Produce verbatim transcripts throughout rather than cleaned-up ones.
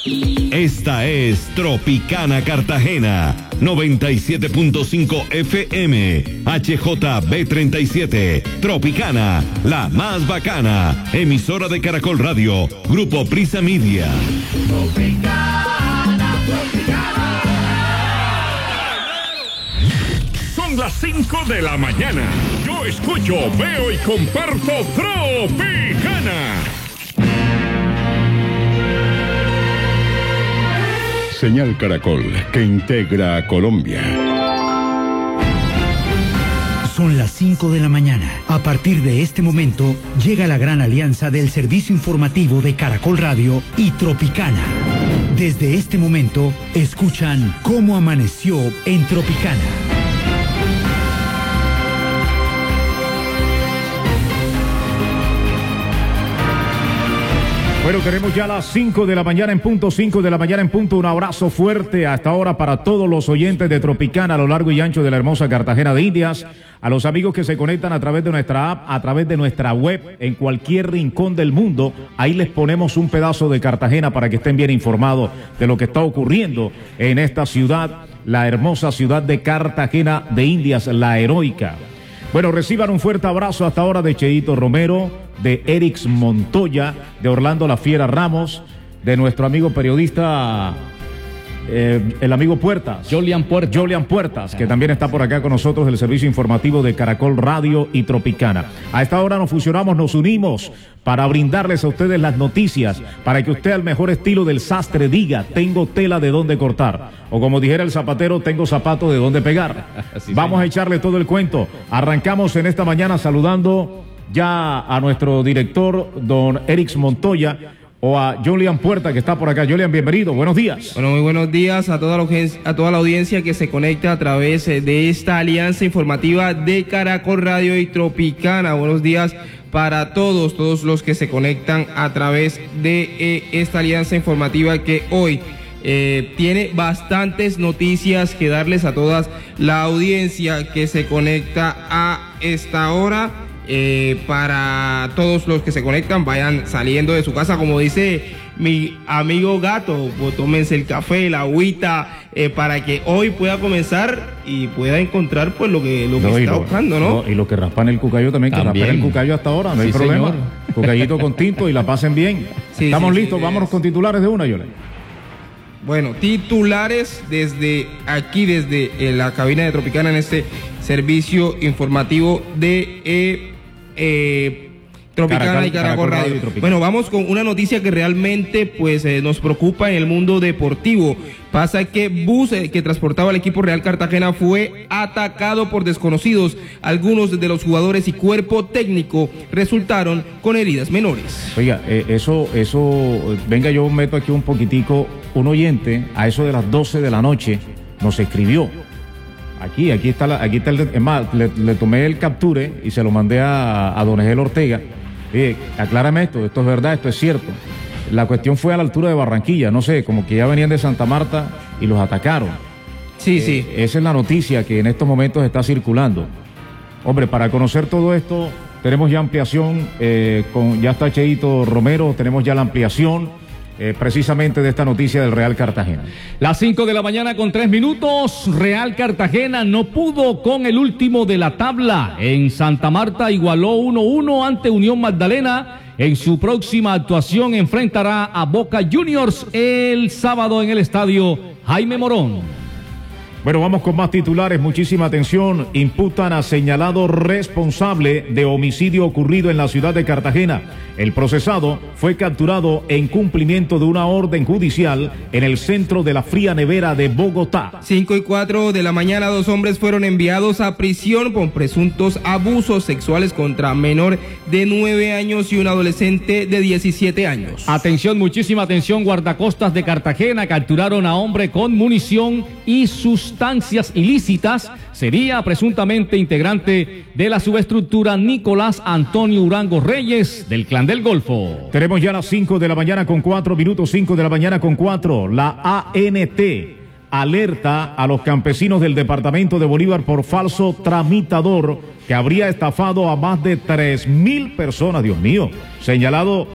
Esta es Tropicana Cartagena, noventa y siete punto cinco F M, H J B treinta y siete, Tropicana, la más bacana, emisora de Caracol Radio, Grupo Prisa Media. Tropicana, Tropicana. Son las cinco de la mañana. Yo escucho, veo y comparto Tropicana. Señal Caracol, que integra a Colombia. Son las cinco de la mañana. A partir de este momento, llega la gran alianza del servicio informativo de Caracol Radio y Tropicana. Desde este momento, escuchan Cómo Amaneció en Tropicana. Bueno, tenemos ya las cinco de la mañana en punto, cinco de la mañana en punto. Un abrazo fuerte hasta ahora para todos los oyentes de Tropicana a lo largo y ancho de la hermosa Cartagena de Indias. A los amigos que se conectan a través de nuestra app, a través de nuestra web, en cualquier rincón del mundo. Ahí les ponemos un pedazo de Cartagena para que estén bien informados de lo que está ocurriendo en esta ciudad, la hermosa ciudad de Cartagena de Indias, la heroica. Bueno, reciban un fuerte abrazo hasta ahora de Cheito Romero, de Erix Montoya, de Orlando La Fiera Ramos, de nuestro amigo periodista, eh, el amigo Puertas. Jolian Puertas. Jolian Puertas, que también está por acá con nosotros del servicio informativo de Caracol Radio y Tropicana. A esta hora nos fusionamos, nos unimos para brindarles a ustedes las noticias, para que usted al mejor estilo del sastre diga, tengo tela de dónde cortar. O como dijera el zapatero, tengo zapatos de dónde pegar. Sí, Vamos a echarle todo el cuento. Arrancamos en esta mañana saludando ya a nuestro director, don Erix Montoya, o a Jolian Puerta, que está por acá. Jolian, bienvenido, buenos días. Bueno, muy buenos días a toda la, a toda la audiencia que se conecta a través de esta alianza informativa de Caracol Radio y Tropicana. Buenos días para todos, todos los que se conectan a través de eh, esta alianza informativa que hoy eh, tiene bastantes noticias que darles a toda la audiencia que se conecta a esta hora. Eh, para todos los que se conectan, vayan saliendo de su casa, como dice mi amigo Gato, pues tómense el café, la agüita, eh, para que hoy pueda comenzar y pueda encontrar pues lo que, lo que no, está lo, buscando, ¿no? ¿no? Y los que raspan el cucayo también, que también raspan el cucayo hasta ahora, no sí, hay problema. Señor. Cucayito con tinto y la pasen bien. Sí, Estamos sí, listos, sí, vámonos con titulares de una, Yole. Bueno, titulares desde aquí, desde eh, la cabina de Tropicana en este servicio informativo de eh, eh, Tropicana Caracol, y Caracol, Caracol Radio. Radio bueno, vamos con una noticia que realmente pues eh, nos preocupa en el mundo deportivo. Pasa que bus eh, que transportaba al equipo Real Cartagena fue atacado por desconocidos. Algunos de los jugadores y cuerpo técnico resultaron con heridas menores. Oiga, eh, eso, eso, venga, yo meto aquí un poquitico. Un oyente a eso de las doce de la noche nos escribió. Aquí, aquí está, la, aquí está el, es más, le, le tomé el capture y se lo mandé a, a don Egel Ortega. Eh, aclárame esto, esto es verdad, esto es cierto. La cuestión fue a la altura de Barranquilla, no sé, como que ya venían de Santa Marta y los atacaron. Sí, eh, sí. Esa es la noticia que en estos momentos está circulando. Hombre, para conocer todo esto, tenemos ya ampliación, eh, con, ya está Cheito Romero, tenemos ya la ampliación. Eh, precisamente de esta noticia del Real Cartagena. Las cinco de la mañana con tres minutos. Real Cartagena no pudo con el último de la tabla. En Santa Marta igualó uno uno ante Unión Magdalena. En su próxima actuación enfrentará a Boca Juniors el sábado en el estadio Jaime Morón. Bueno, vamos con más titulares, muchísima atención. Imputan a señalado responsable de homicidio ocurrido en la ciudad de Cartagena. El procesado fue capturado en cumplimiento de una orden judicial en el centro de la fría nevera de Bogotá. Cinco y cuatro de la mañana, dos hombres fueron enviados a prisión por presuntos abusos sexuales contra menor de nueve años y un adolescente de diecisiete años. Atención, muchísima atención, guardacostas de Cartagena capturaron a hombre con munición y sustancias ilícitas. Sería presuntamente integrante de la subestructura Nicolás Antonio Urango Reyes del Clan del Golfo. Tenemos ya las cinco de la mañana con cuatro minutos, cinco de la mañana con cuatro. La A N T alerta a los campesinos del departamento de Bolívar por falso tramitador que habría estafado a más de tres mil personas, Dios mío, señalado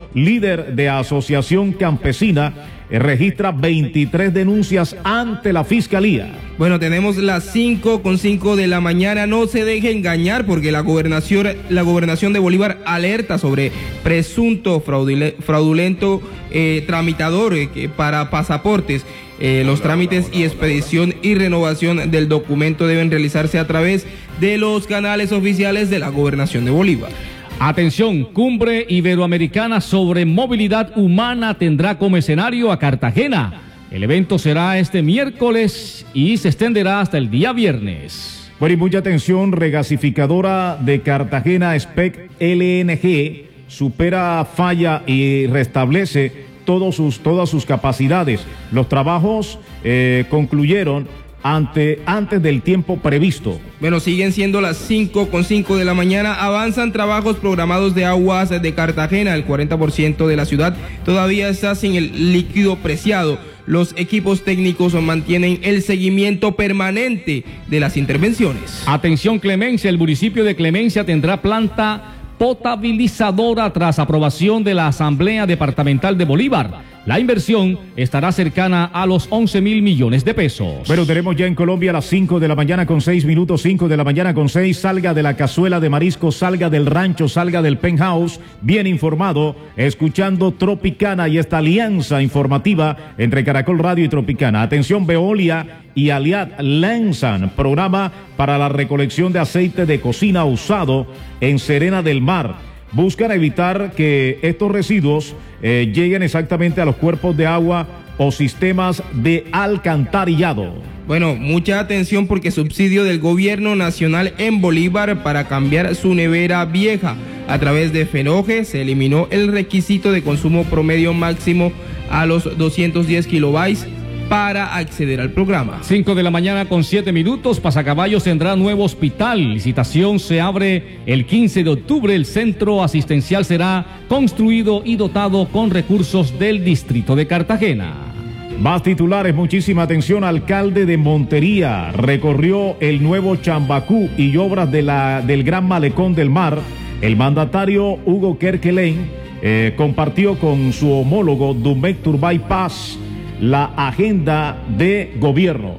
líder de Asociación Campesina, eh, registra veintitrés denuncias ante la Fiscalía. Bueno, tenemos las cinco con cinco de la mañana. No se deje engañar porque la gobernación, la gobernación de Bolívar alerta sobre presunto fraudulento eh, tramitador eh, que para pasaportes. Eh, los trámites y expedición y renovación del documento deben realizarse a través de los canales oficiales de la gobernación de Bolívar. Atención, Cumbre Iberoamericana sobre Movilidad Humana tendrá como escenario a Cartagena. El evento será este miércoles y se extenderá hasta el día viernes. Bueno, y mucha atención, regasificadora de Cartagena, SPEC L N G, supera falla y restablece todos sus, todas sus capacidades. Los trabajos eh, concluyeron ante, antes del tiempo previsto. Bueno, siguen siendo las cinco con cinco de la mañana. Avanzan trabajos programados de aguas de Cartagena. El cuarenta por ciento de la ciudad todavía está sin el líquido preciado. Los equipos técnicos mantienen el seguimiento permanente de las intervenciones. Atención, Clemencia. El municipio de Clemencia tendrá planta potabilizadora tras aprobación de la Asamblea Departamental de Bolívar. La inversión estará cercana a los once mil millones de pesos. Bueno, tenemos ya en Colombia a las cinco de la mañana con seis minutos, cinco de la mañana con seis. Salga de la cazuela de marisco, salga del rancho, salga del penthouse, bien informado, escuchando Tropicana y esta alianza informativa entre Caracol Radio y Tropicana. Atención, Veolia y Aliad lanzan programa para la recolección de aceite de cocina usado en Serena del Mar. Buscan evitar que estos residuos eh, lleguen exactamente a los cuerpos de agua o sistemas de alcantarillado. Bueno, mucha atención porque subsidio del gobierno nacional en Bolívar para cambiar su nevera vieja. A través de Fenoje se eliminó el requisito de consumo promedio máximo a los doscientos diez kilobytes para acceder al programa. cinco de la mañana con siete minutos. Pasacaballos tendrá nuevo hospital. Licitación se abre el quince de octubre. El centro asistencial será construido y dotado con recursos del distrito de Cartagena. Más titulares, muchísima atención. Alcalde de Montería recorrió el nuevo Chambacú y obras de la, del Gran Malecón del Mar. El mandatario Hugo Kerkelén eh, compartió con su homólogo Dumec Turbay Paz la agenda de gobierno.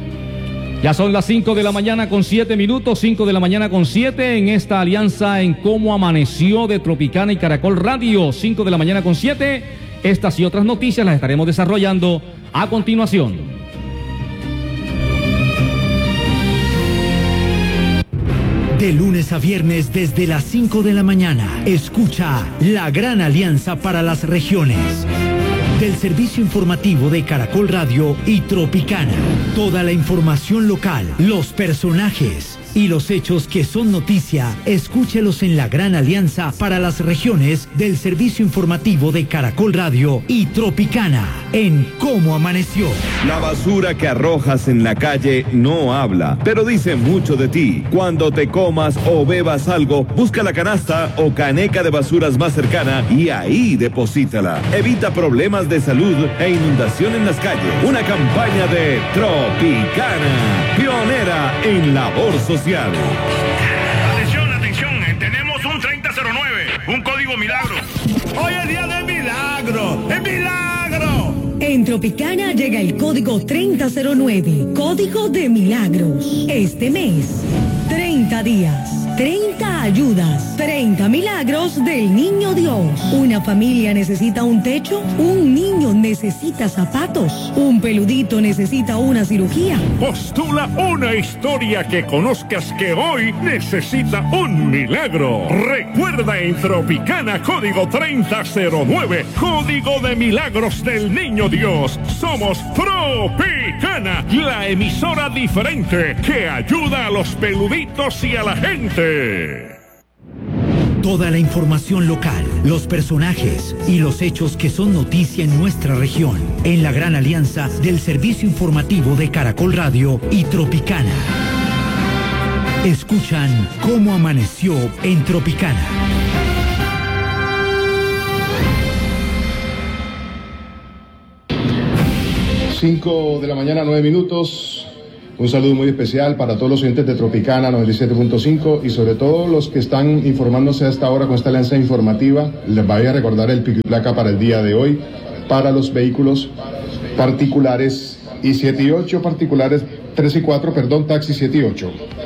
Ya son las cinco de la mañana con siete minutos, cinco de la mañana con siete en esta alianza en Cómo Amaneció de Tropicana y Caracol Radio. cinco de la mañana con siete. Estas y otras noticias las estaremos desarrollando a continuación. De lunes a viernes desde las cinco de la mañana, escucha La Gran Alianza para las Regiones. Del servicio informativo de Caracol Radio y Tropicana. Toda la información local, los personajes y los hechos que son noticia, escúchelos en la Gran Alianza para las Regiones del servicio informativo de Caracol Radio y Tropicana en Cómo Amaneció. La basura que arrojas en la calle no habla, pero dice mucho de ti. Cuando te comas o bebas algo, busca la canasta o caneca de basuras más cercana y ahí deposítala. Evita problemas de salud e inundación en las calles. Una campaña de Tropicana, pionera en labor social. Atención, atención, tenemos un treinta cero nueve, un código milagro. Hoy es día de milagro, es milagro. En Tropicana llega el código treinta cero nueve, código de milagros. Este mes, treinta días, treinta ayudas, treinta milagros del Niño Dios. Una familia necesita un techo, un niño necesita zapatos, un peludito necesita una cirugía. Postula una historia que conozcas que hoy necesita un milagro. Recuerda en Tropicana, código treinta cero nueve, código de milagros del Niño Dios. Somos Tropicana, la emisora diferente que ayuda a los peluditos y a la gente. Toda la información local, los personajes y los hechos que son noticia en nuestra región, en la gran alianza del servicio informativo de Caracol Radio y Tropicana. Escuchan Cómo Amaneció en Tropicana. cinco de la mañana, nueve minutos. Un saludo muy especial para todos los oyentes de Tropicana noventa y siete punto cinco y sobre todo los que están informándose a esta hora con esta alianza informativa. Les voy a recordar el pico y placa para el día de hoy para los vehículos particulares y siete y ocho, particulares tres y cuatro, perdón, taxi siete y ocho.